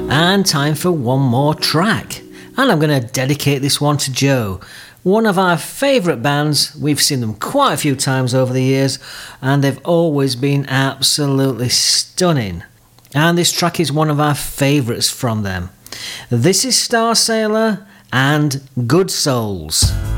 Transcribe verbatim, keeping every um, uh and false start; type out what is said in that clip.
And time for one more track. And I'm going to dedicate this one to Joe. One of our favourite bands. We've seen them quite a few times over the years, and they've always been absolutely stunning. And this track is one of our favourites from them. This is Starsailor and Good Souls.